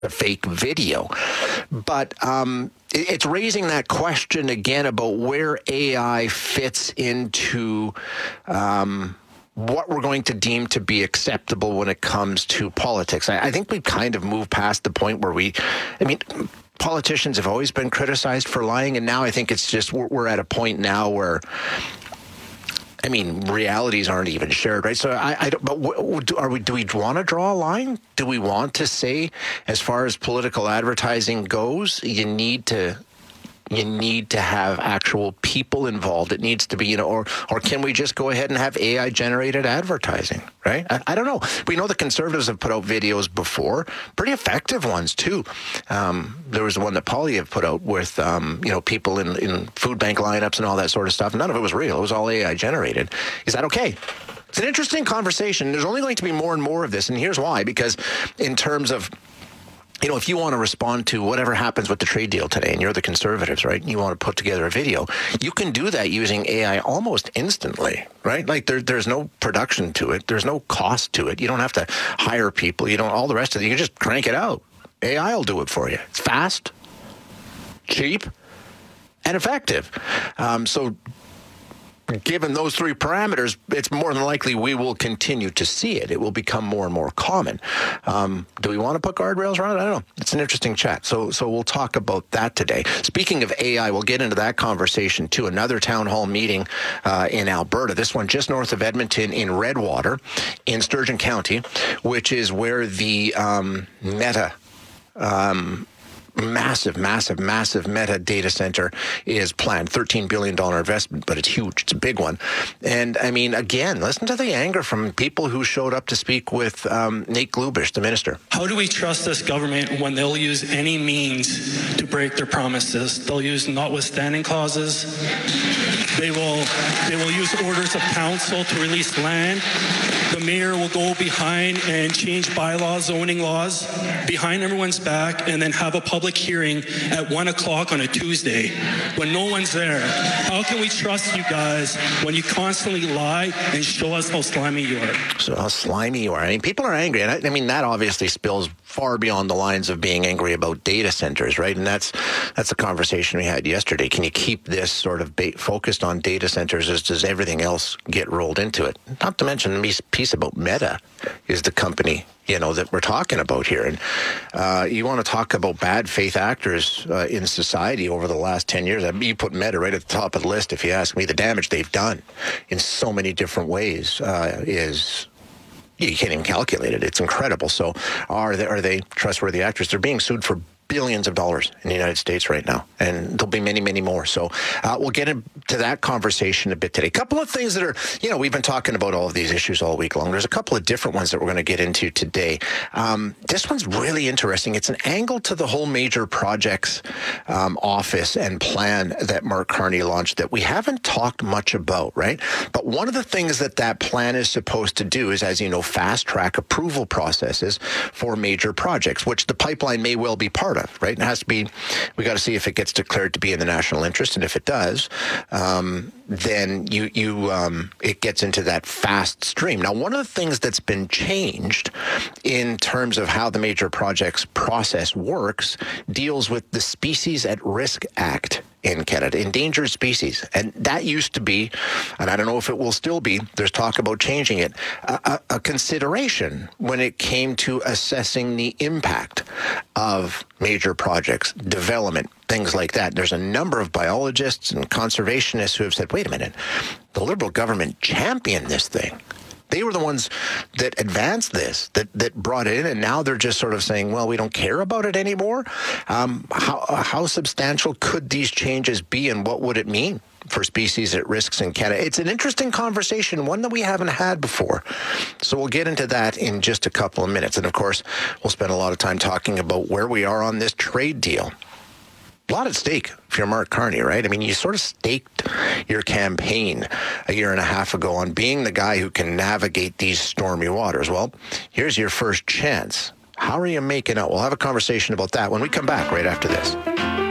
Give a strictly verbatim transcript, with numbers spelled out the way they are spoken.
a fake video. But um, it, it's raising that question again about where A I fits into um, what we're going to deem to be acceptable when it comes to politics. I, I think we've kind of moved past the point where we, I mean, politicians have always been criticized for lying, and now I think it's just we're, we're at a point now where, I mean, realities aren't even shared, right? So I, I don't, but w- are we, do we want to draw a line? Do we want to say, as far as political advertising goes, you need to, you need to have actual people involved? It needs to be, you know, or, or can we just go ahead and have A I generated advertising, right? I, I don't know. We know the Conservatives have put out videos before, pretty effective ones too. Um, there was the one that Polyev put out with, um, you know, people in, in food bank lineups and all that sort of stuff. None of it was real. It was all A I generated. Is that okay? It's an interesting conversation. There's only going to be more and more of this. And here's why, because in terms of, you know, if you want to respond to whatever happens with the trade deal today, and you're the Conservatives, right, and you want to put together a video, you can do that using A I almost instantly, right? Like there, there's no production to it. There's no cost to it. You don't have to hire people. You don't, all the rest of it. You can just crank it out. A I will do it for you. It's fast, cheap, and effective. Um, so given those three parameters, it's more than likely we will continue to see it. It will become more and more common. Um, do we want to put guardrails around it? I don't know. It's an interesting chat. So so we'll talk about that today. Speaking of A I, we'll get into that conversation too. Another town hall meeting uh, in Alberta, this one just north of Edmonton in Redwater in Sturgeon County, which is where the um, Meta um massive, massive, massive Meta data center is planned. thirteen billion dollars investment, but it's huge. It's a big one. And I mean, again, listen to the anger from people who showed up to speak with um, Nate Glubish, the minister. How do we trust this government when they'll use any means to break their promises? They'll use notwithstanding clauses. They will, they will use orders of council to release land. The mayor will go behind and change bylaws, zoning laws, behind everyone's back, and then have a public hearing at one o'clock on a Tuesday when no one's there. How can we trust you guys when you constantly lie and show us how slimy you are? So how slimy you are. I mean, people are angry. And I, I mean, that obviously spills far beyond the lines of being angry about data centers, right? And that's that's the conversation we had yesterday. Can you keep this sort of ba- focused on data centers as does everything else get rolled into it? Not to mention the piece about Meta is the company, you know, that we're talking about here. And uh, you want to talk about bad faith actors uh, in society over the last ten years. I mean, you put Meta right at the top of the list. If you ask me, the damage they've done in so many different ways uh, is... you can't even calculate it. It's incredible. So are they, are they trustworthy actors? They're being sued for billions of dollars in the United States right now, and there'll be many, many more. So uh, we'll get into that conversation a bit today. A couple of things that are, you know, we've been talking about all of these issues all week long. There's a couple of different ones that we're going to get into today. Um, this one's really interesting. It's an angle to the whole major projects um, office and plan that Mark Carney launched that we haven't talked much about, right? But one of the things that that plan is supposed to do is, as you know, fast track approval processes for major projects, which the pipeline may well be part of. Right? It has to be, we got to see if it gets declared to be in the national interest. And if it does, um, then you, you, um, it gets into that fast stream. Now, one of the things that's been changed in terms of how the major projects process works deals with the Species at Risk Act in Canada, endangered species. And that used to be, and I don't know if it will still be, there's talk about changing it, a, a consideration when it came to assessing the impact of major projects, development, things like that. There's a number of biologists and conservationists who have said, wait a minute, the Liberal government championed this thing. They were the ones that advanced this, that, that brought it in, and now they're just sort of saying, well, we don't care about it anymore. Um, how, how substantial could these changes be, and what would it mean for species at risks in Canada? It's an interesting conversation, one that we haven't had before. So we'll get into that in just a couple of minutes. And, of course, we'll spend a lot of time talking about where we are on this trade deal. A lot at stake if you're Mark Carney, right? I mean, you sort of staked your campaign a year and a half ago on being the guy who can navigate these stormy waters. Well, here's your first chance. How are you making out? We'll have a conversation about that when we come back right after this.